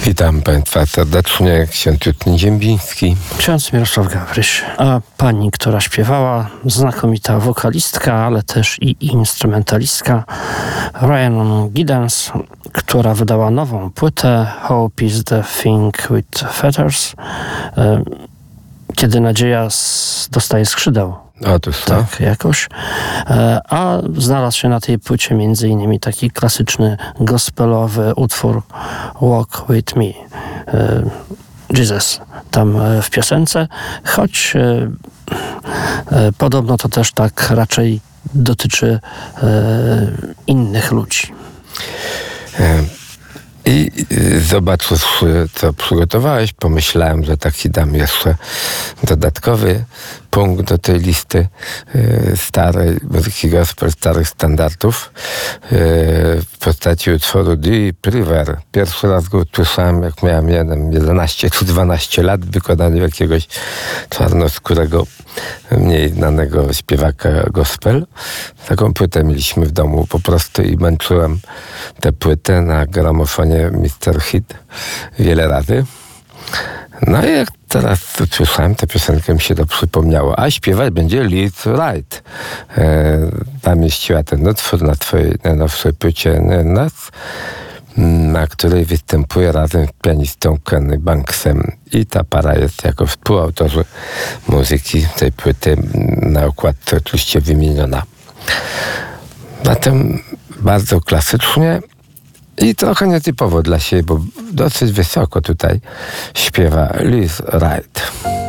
Witam Państwa serdecznie, ksiądz Justyn Ziembiński. Ksiądz Mirosław Gawryś. A pani, która śpiewała, znakomita wokalistka, ale też i instrumentalistka, Rhiannon Giddens, która wydała nową płytę Hope is the thing with feathers. Kiedy nadzieja dostaje skrzydeł. Otóż to. Tak, jakoś. A znalazł się na tej płycie między innymi taki klasyczny gospelowy utwór Walk With Me. Jesus tam w piosence, choć podobno to też tak raczej dotyczy innych ludzi. I zobaczywszy, co przygotowałeś, pomyślałem, że taki dam jeszcze dodatkowy punkt do tej listy starej muzyki gospel, starych standardów w postaci utworu Deep River. Pierwszy raz go usłyszałem, jak miałem 11 czy 12 lat, w wykonaniu jakiegoś czarnoskórego, mniej znanego śpiewaka gospel. Taką płytę mieliśmy w domu po prostu i męczyłem tę płytę na gramofonie Mr. Hit wiele razy. No i jak teraz usłyszałem tę piosenkę, mi się to przypomniało. A śpiewać będzie Liz Wright. Zamieściła ten utwór na twojej najnowszej płycie Nas, na której występuje razem z pianistą Kenny Banksem. I ta para jest jako współautorzy muzyki tej płyty na okładce oczywiście wymieniona. Zatem bardzo klasycznie i trochę nietypowo dla siebie, bo dosyć wysoko tutaj śpiewa Liz Wright.